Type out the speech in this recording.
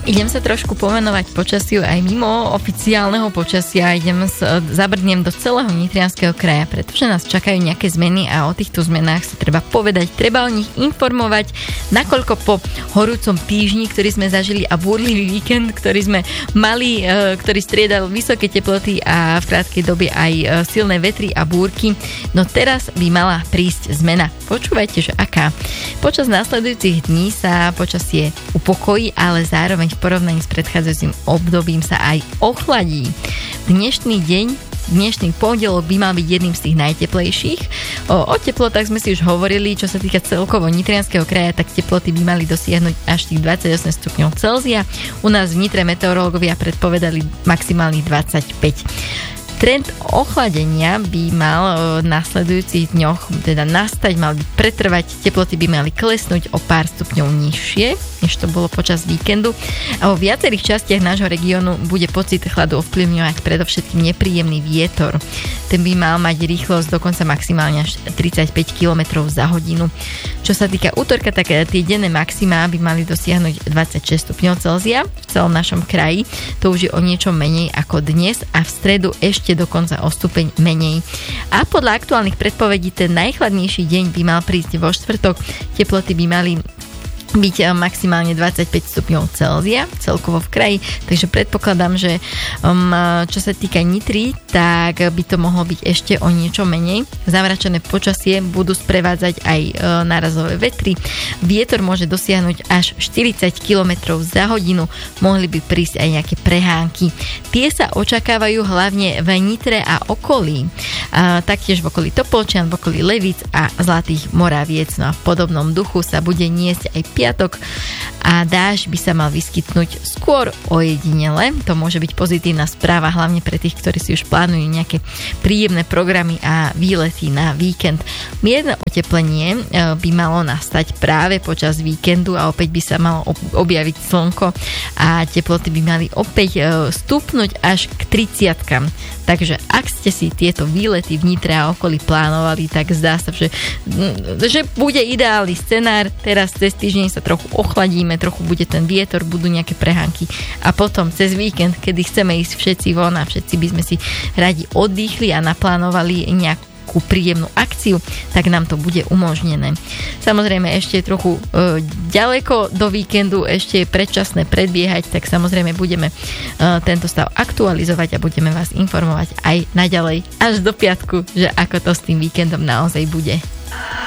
Idem sa trošku pomenovať počasiu aj mimo oficiálneho počasia. Zabrdnem do celého Nitrianskeho kraja, pretože nás čakajú nejaké zmeny a o týchto zmenách sa treba povedať, treba o nich informovať, nakoľko po horúcom týždni, ktorý sme zažili a búrlivý víkend, ktorý sme mali, ktorý striedal vysoké teploty a v krátkej dobe aj silné vetry a búrky, no teraz by mala prísť zmena. Počúvajte, že aká. Počas následujúcich dní sa počasie upokojí, ale zároveň v porovnaní s predchádzajúcim obdobím sa aj ochladí. Dnešný pondelok by mal byť jedným z tých najteplejších. O teplotách sme si už hovorili, čo sa týka celkovo Nitrianskeho kraja, tak teploty by mali dosiahnuť až tých 28 stupňov Celzia. U nás v Nitre meteorológovia predpovedali maximálnych 25. Trend ochladenia by mal v nasledujúcich dňoch teda nastať, mal by pretrvať, teploty by mali klesnúť o pár stupňov nižšie, než to bolo počas víkendu. A vo viacerých častiach nášho regiónu bude pocit chladu ovplyvňovať predovšetkým nepríjemný vietor. Ten by mal mať rýchlosť dokonca maximálne až 35 km za hodinu. Čo sa týka útorka, tak tie denné maximá by mali dosiahnuť 26 stupňov Celzia v celom našom kraji. To už je o niečo menej ako dnes a v stredu ešte dokonca o stupeň menej. A podľa aktuálnych predpovedí ten najchladnejší deň by mal prísť vo štvrtok. Teploty by mali byť maximálne 25 stupňov Celzia celkovo v kraji, takže predpokladám, že čo sa týka Nitry, tak by to mohlo byť ešte o niečo menej. Zamračené počasie budú sprevádzať aj nárazové vetry. Vietor môže dosiahnuť až 40 km za hodinu. Mohli by prísť aj nejaké prehánky. Tie sa očakávajú hlavne v Nitre a okolí. Taktiež v okolí Topolčian, v okolí Levíc a Zlatých Moraviec. No a v podobnom duchu sa bude niesť aj piatok a dážď by sa mal vyskytnúť skôr ojedinele. To môže byť pozitívna správa, hlavne pre tých, ktorí si už plánujú nejaké príjemné programy a výlety na víkend. Mierne oteplenie by malo nastať práve počas víkendu a opäť by sa malo objaviť slnko a teploty by mali opäť stúpnuť až k 30-kám. Takže ak ste si tieto výlety v Nitre a okolí plánovali, tak zdá sa, že bude ideálny scenár. Teraz cez týždeň sa trochu ochladíme, trochu bude ten vietor, budú nejaké prehánky a potom cez víkend, kedy chceme ísť všetci von a všetci by sme si radi oddychli a naplánovali nejakú príjemnú akciu, tak nám to bude umožnené. Samozrejme ešte je trochu ďaleko do víkendu, ešte je predčasné predbiehať, tak samozrejme budeme tento stav aktualizovať a budeme vás informovať aj naďalej až do piatku, že ako to s tým víkendom naozaj bude.